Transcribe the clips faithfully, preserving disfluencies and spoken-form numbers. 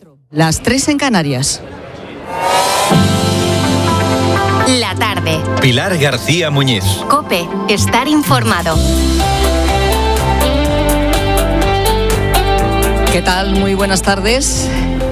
Las tres en Canarias. La tarde. Pilar García Muñiz. COPE. Estar informado. ¿Qué tal? Muy buenas tardes.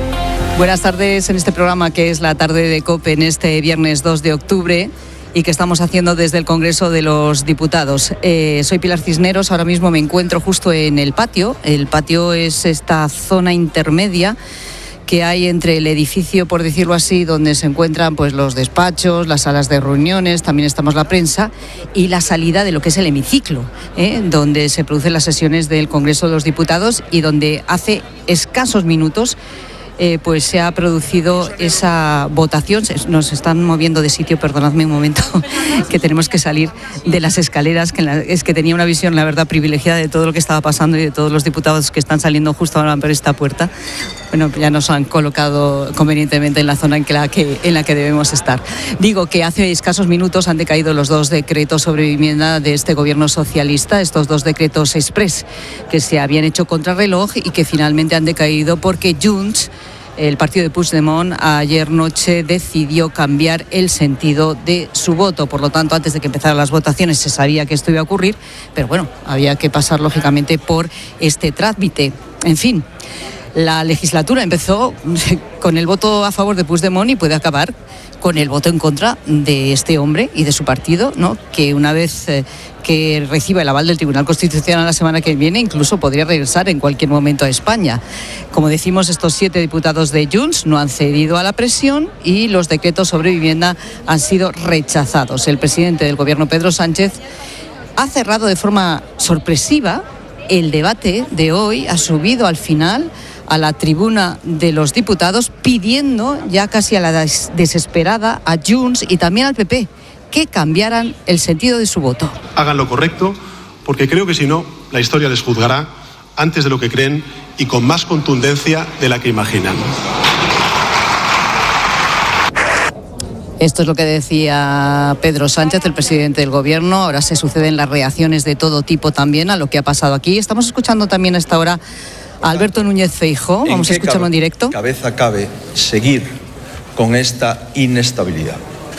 Buenas tardes en este programa que es la tarde de COPE en este viernes dos de octubre y que estamos haciendo desde el Congreso de los Diputados. Eh, soy Pilar Cisneros, ahora mismo me encuentro justo en el patio. El patio es esta zona intermedia que hay entre el edificio, por decirlo así, donde se encuentran pues los despachos, las salas de reuniones, también estamos la prensa, y la salida de lo que es el hemiciclo, ¿eh? donde se producen las sesiones del Congreso de los Diputados y donde hace escasos minutos Eh, pues se ha producido esa votación. Nos están moviendo de sitio, perdonadme un momento, que tenemos que salir de las escaleras, que la, es que tenía una visión, la verdad, privilegiada de todo lo que estaba pasando y de todos los diputados que están saliendo justo ahora por esta puerta. Bueno, ya nos han colocado convenientemente en la zona en la que, en la que debemos estar. Digo que hace escasos minutos han decaído los dos decretos sobre vivienda de este gobierno socialista, estos dos decretos express que se habían hecho contrarreloj y que finalmente han decaído porque Junts, el partido de Puigdemont, ayer noche decidió cambiar el sentido de su voto. Por lo tanto, antes de que empezaran las votaciones se sabía que esto iba a ocurrir, pero bueno, había que pasar lógicamente por este trámite. En fin, la legislatura empezó con el voto a favor de Puigdemont y puede acabar con el voto en contra de este hombre y de su partido, ¿no? Que una vez eh, que reciba el aval del Tribunal Constitucional la semana que viene, incluso podría regresar en cualquier momento a España. Como decimos, estos siete diputados de Junts no han cedido a la presión y los decretos sobre vivienda han sido rechazados. El presidente del Gobierno, Pedro Sánchez, ha cerrado de forma sorpresiva el debate de hoy, ha subido al final a la tribuna de los diputados pidiendo ya casi a la des- desesperada a Junts y también al P P que cambiaran el sentido de su voto. Hagan lo correcto, porque creo que si no, la historia les juzgará antes de lo que creen y con más contundencia de la que imaginan. Esto es lo que decía Pedro Sánchez, el presidente del Gobierno. Ahora se suceden las reacciones de todo tipo también a lo que ha pasado aquí. Estamos escuchando también a esta hora a Alberto Núñez Feijóo. Vamos a escucharlo en directo. Cabeza cabe seguir con esta inestabilidad.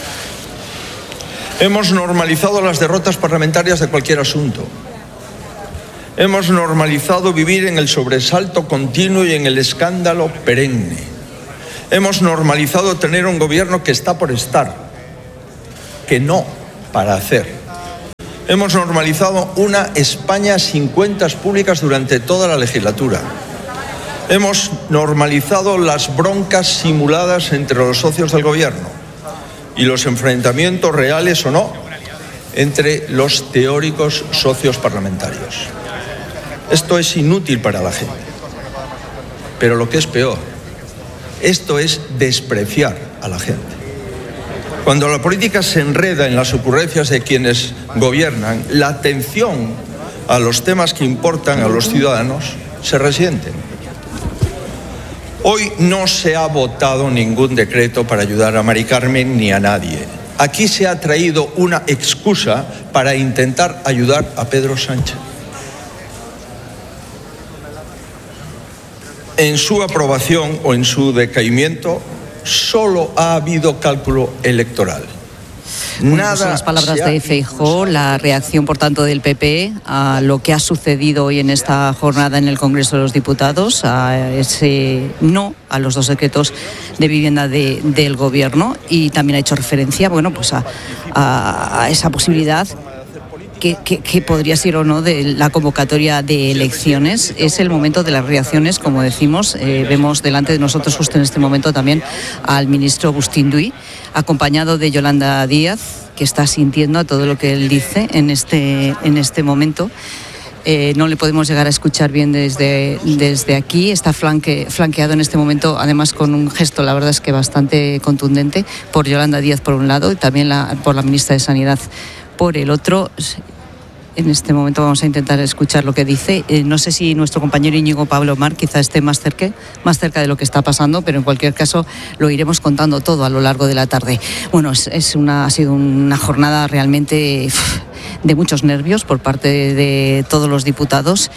Hemos normalizado las derrotas parlamentarias de cualquier asunto. Hemos normalizado vivir en el sobresalto continuo y en el escándalo perenne. Hemos normalizado tener un gobierno que está por estar, que no para hacer. Hemos normalizado una España sin cuentas públicas durante toda la legislatura. Hemos normalizado las broncas simuladas entre los socios del gobierno y los enfrentamientos reales o no entre los teóricos socios parlamentarios. Esto es inútil para la gente. Pero lo que es peor, esto es despreciar a la gente. Cuando la política se enreda en las ocurrencias de quienes gobiernan, la atención a los temas que importan a los ciudadanos se resiente. Hoy no se ha votado ningún decreto para ayudar a Mari Carmen ni a nadie. Aquí se ha traído una excusa para intentar ayudar a Pedro Sánchez. En su aprobación o en su decaimiento solo ha habido cálculo electoral. Bueno, Nada pues son las palabras se ha de Feijóo, la reacción, por tanto, del P P a lo que ha sucedido hoy en esta jornada en el Congreso de los Diputados, a ese no a los dos decretos de vivienda de, del Gobierno, y también ha hecho referencia, bueno, pues a, a, a esa posibilidad que, que, que podría ser o no de la convocatoria de elecciones. Es el momento de las reacciones, como decimos. Eh, vemos delante de nosotros justo en este momento también al ministro Agustín Duy, acompañado de Yolanda Díaz, que está asintiendo a todo lo que él dice en este, en este momento. Eh, no le podemos llegar a escuchar bien desde, desde aquí. Está flanque, flanqueado en este momento, además con un gesto, la verdad es que bastante contundente, por Yolanda Díaz por un lado y también la, por la ministra de Sanidad por el otro. En este momento vamos a intentar escuchar lo que dice. Eh, no sé si nuestro compañero Íñigo Pablo Mar quizá esté más cerca, más cerca de lo que está pasando, pero en cualquier caso lo iremos contando todo a lo largo de la tarde. Bueno, es, es una, ha sido una jornada realmente uf, de muchos nervios por parte de, de todos los diputados.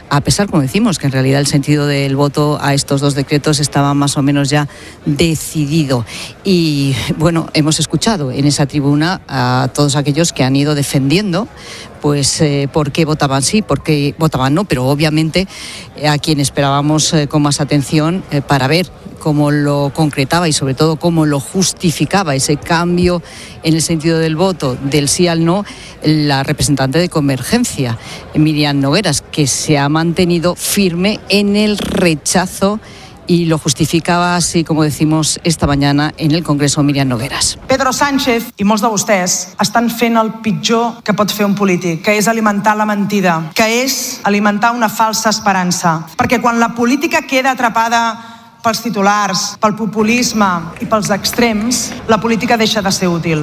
a pesar, como decimos, que en realidad el sentido del voto a estos dos decretos estaba más o menos ya decidido. Y bueno, hemos escuchado en esa tribuna a todos aquellos que han ido defendiendo pues eh, por qué votaban sí, por qué votaban no, pero obviamente eh, a quien esperábamos eh, con más atención eh, para ver cómo lo concretaba y sobre todo cómo lo justificaba ese cambio en el sentido del voto del sí al no, la representante de Convergencia, Míriam Nogueras, que se ha mantenido firme en el rechazo y lo justificava así, como decimos esta mañana en el Congreso, Míriam Nogueras. Pedro Sánchez i molts de vostès estan fent el pitjor que pot fer un polític, que és alimentar la mentida, que és alimentar una falsa esperança. Perquè quan la política queda atrapada pels titulars, pel populisme i pels extrems, la política deixa de ser útil.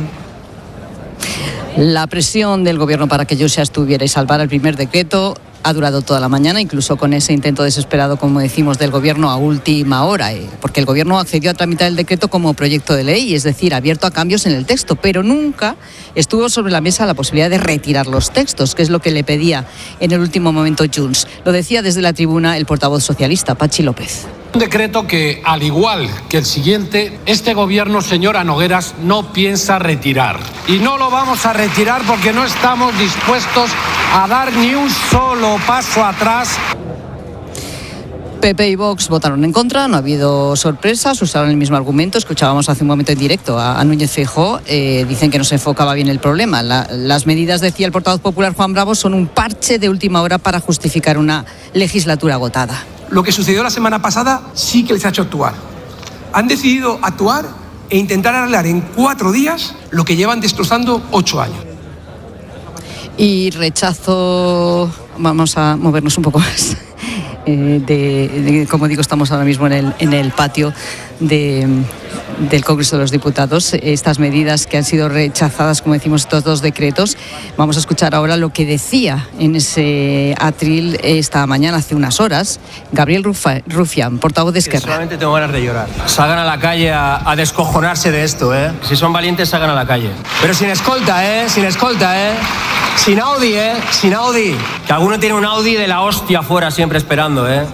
La presión del gobierno para que Junts estuviera y salvara el primer decreto ha durado toda la mañana, incluso con ese intento desesperado, como decimos, del gobierno a última hora, eh, porque el gobierno accedió a tramitar el decreto como proyecto de ley, es decir, abierto a cambios en el texto, pero nunca estuvo sobre la mesa la posibilidad de retirar los textos, que es lo que le pedía en el último momento Junts. Lo decía desde la tribuna el portavoz socialista, Patxi López. Un decreto que, al igual que el siguiente, este gobierno, señora Nogueras, no piensa retirar. Y no lo vamos a retirar porque no estamos dispuestos a dar ni un solo paso atrás. P P y Vox votaron en contra, no ha habido sorpresas, usaron el mismo argumento. Escuchábamos hace un momento en directo a, a Núñez Feijóo, eh, dicen que no se enfocaba bien el problema. La, las medidas, decía el portavoz popular Juan Bravo, son un parche de última hora para justificar una legislatura agotada. Lo que sucedió la semana pasada sí que les ha hecho actuar. Han decidido actuar e intentar arreglar en cuatro días lo que llevan destrozando ocho años. Y rechazo, vamos a movernos un poco más. Eh, de, de, como digo, estamos ahora mismo en el, en el patio de, del Congreso de los Diputados. Estas medidas que han sido rechazadas, como decimos, estos dos decretos. Vamos a escuchar ahora lo que decía en ese atril esta mañana, hace unas horas, Gabriel Rufa, Rufián, portavoz de Esquerra. Solamente tengo ganas de llorar. Salgan a la calle a, a descojonarse de esto, ¿eh? Si son valientes, salgan a la calle. Pero sin escolta, ¿eh? Sin escolta, ¿eh? Sin Audi, ¿eh? Sin Audi. Que alguno tiene un Audi de la hostia afuera siempre esperando, ¿eh?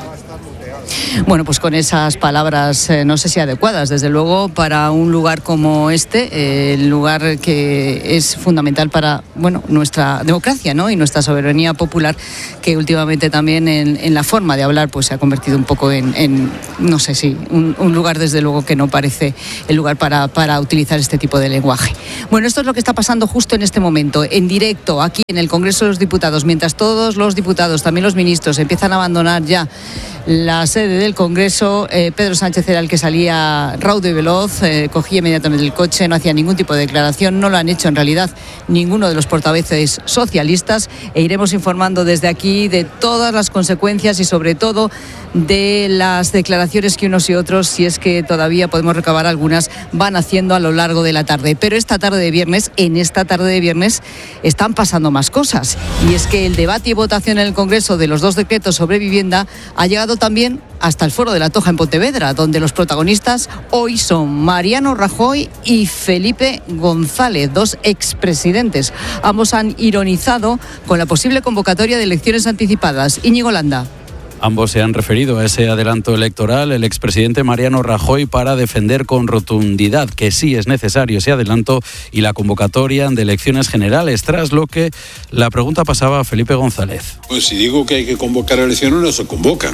Bueno, pues con esas palabras, eh, no sé si adecuadas, desde luego, para un lugar como este, eh, el lugar que es fundamental para, bueno, nuestra democracia, ¿no? Y nuestra soberanía popular, que últimamente también en, en la forma de hablar pues se ha convertido un poco en, en no sé si, un, un lugar desde luego que no parece el lugar para, para utilizar este tipo de lenguaje. Bueno, esto es lo que está pasando justo en este momento, en directo, aquí en el Congreso de los Diputados, mientras todos los diputados, también los ministros, empiezan a abandonar ya la sede del Congreso. eh, Pedro Sánchez era el que salía raudo y veloz, eh, cogía inmediatamente el coche, no hacía ningún tipo de declaración, no lo han hecho en realidad ninguno de los portavoces socialistas, e iremos informando desde aquí de todas las consecuencias y sobre todo de las declaraciones que unos y otros, si es que todavía podemos recabar algunas, van haciendo a lo largo de la tarde. Pero esta tarde de viernes, en esta tarde de viernes, están pasando más cosas, y es que el debate y votación en el Congreso de los dos decretos sobre vivienda ha llegado también hasta el Foro de la Toja en Pontevedra, donde los protagonistas hoy son Mariano Rajoy y Felipe González, dos expresidentes. Ambos han ironizado con la posible convocatoria de elecciones anticipadas. Íñigo Landa. Ambos se han referido a ese adelanto electoral. El expresidente Mariano Rajoy para defender con rotundidad que sí es necesario ese adelanto y la convocatoria de elecciones generales, tras lo que la pregunta pasaba a Felipe González. Pues si digo que hay que convocar elecciones, no se convocan.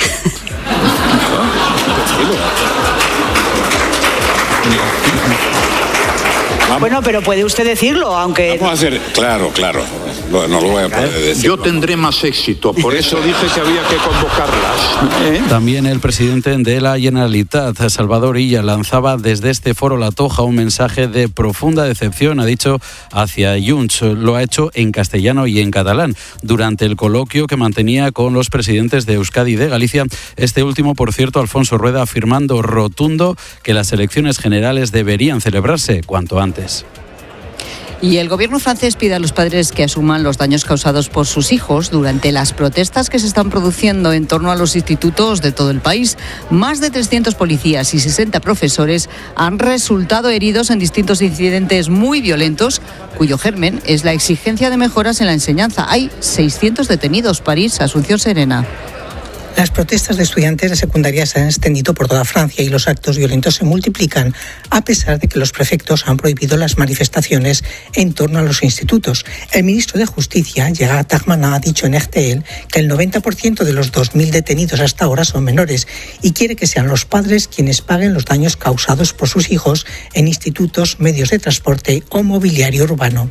Bueno, pero puede usted decirlo, aunque... Vamos a hacer... Claro, claro. No, no lo voy a poder decir. Yo tendré más éxito, por eso dije que había que convocarlas. ¿Eh? También el presidente de la Generalitat, Salvador Illa, lanzaba desde este foro La Toja un mensaje de profunda decepción, ha dicho, hacia Junts. Lo ha hecho en castellano y en catalán durante el coloquio que mantenía con los presidentes de Euskadi y de Galicia. Este último, por cierto, Alfonso Rueda, afirmando rotundo que las elecciones generales deberían celebrarse cuanto antes. Y el gobierno francés pide a los padres que asuman los daños causados por sus hijos durante las protestas que se están produciendo en torno a los institutos de todo el país. Más de trescientos policías y sesenta profesores han resultado heridos en distintos incidentes muy violentos, cuyo germen es la exigencia de mejoras en la enseñanza. Hay seiscientos detenidos. París, Asunción Serena. Las protestas de estudiantes de secundaria se han extendido por toda Francia y los actos violentos se multiplican, a pesar de que los prefectos han prohibido las manifestaciones en torno a los institutos. El ministro de Justicia, Gérald Darmanin, ha dicho en R T L que el noventa por ciento de los dos mil detenidos hasta ahora son menores y quiere que sean los padres quienes paguen los daños causados por sus hijos en institutos, medios de transporte o mobiliario urbano.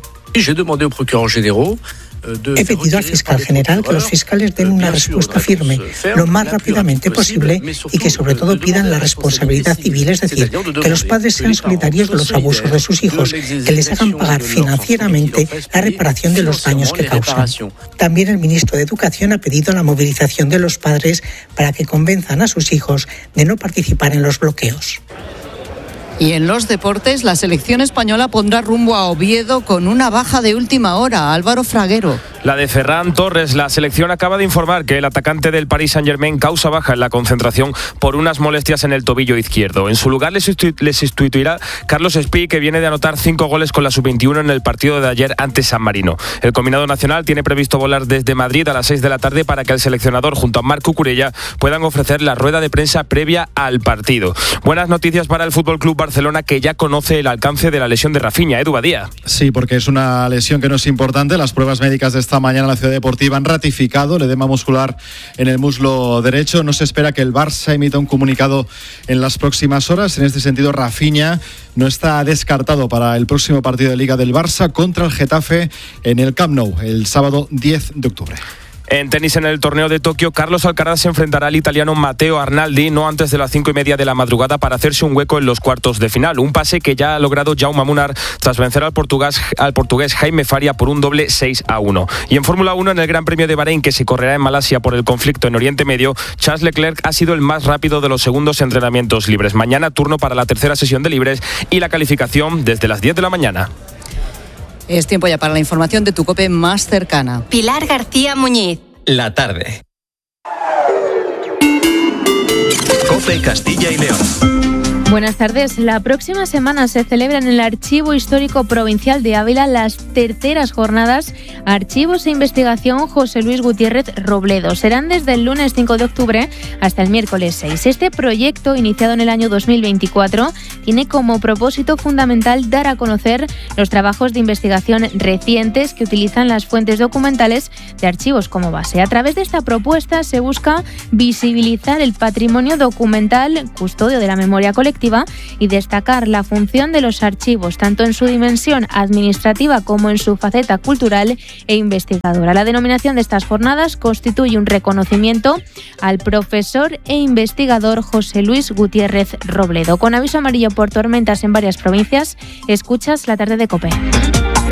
He pedido al fiscal general que los fiscales den una respuesta firme lo más rápidamente posible y que sobre todo pidan la responsabilidad civil, es decir, que los padres sean solidarios de los abusos de sus hijos, que les hagan pagar financieramente la reparación de los daños que causan. También el ministro de Educación ha pedido la movilización de los padres para que convenzan a sus hijos de no participar en los bloqueos. Y en los deportes, la selección española pondrá rumbo a Oviedo con una baja de última hora. Álvaro Fraguero. La de Ferran Torres. La selección acaba de informar que el atacante del Paris Saint-Germain causa baja en la concentración por unas molestias en el tobillo izquierdo. En su lugar les sustituirá Carlos Espí, que viene de anotar cinco goles con la sub veintiuno en el partido de ayer ante San Marino. El combinado nacional tiene previsto volar desde Madrid a las seis de la tarde para que el seleccionador junto a Marc Cucurella puedan ofrecer la rueda de prensa previa al partido. Buenas noticias para el F C Barcelona, que ya conoce el alcance de la lesión de Rafinha. Edu Badía. Sí, porque es una lesión que no es importante. Las pruebas médicas de esta mañana en la Ciudad Deportiva han ratificado el edema muscular en el muslo derecho. No se espera que el Barça emita un comunicado en las próximas horas. En este sentido, Rafinha no está descartado para el próximo partido de Liga del Barça contra el Getafe en el Camp Nou, el sábado diez de octubre. En tenis, en el torneo de Tokio, Carlos Alcaraz se enfrentará al italiano Matteo Arnaldi no antes de las cinco y media de la madrugada para hacerse un hueco en los cuartos de final. Un pase que ya ha logrado Jaume Munar tras vencer al portugués, al portugués Jaime Faria por un doble seis a uno. Y en Fórmula uno, en el Gran Premio de Bahrein, que se correrá en Malasia por el conflicto en Oriente Medio, Charles Leclerc ha sido el más rápido de los segundos entrenamientos libres. Mañana turno para la tercera sesión de libres y la calificación desde las diez de la mañana. Es tiempo ya para la información de tu COPE más cercana. Pilar García Muñiz. La tarde. COPE Castilla y León. Buenas tardes. La próxima semana se celebran en el Archivo Histórico Provincial de Ávila las terceras jornadas Archivos e Investigación José Luis Gutiérrez Robledo. Serán desde el lunes cinco de octubre hasta el miércoles seis. Este proyecto, iniciado en el año dos mil veinticuatro, tiene como propósito fundamental dar a conocer los trabajos de investigación recientes que utilizan las fuentes documentales de archivos como base. A través de esta propuesta se busca visibilizar el patrimonio documental, custodio de la memoria colectiva, y destacar la función de los archivos, tanto en su dimensión administrativa como en su faceta cultural e investigadora. La denominación de estas jornadas constituye un reconocimiento al profesor e investigador José Luis Gutiérrez Robledo. Con aviso amarillo por tormentas en varias provincias, escuchas La Tarde de COPE.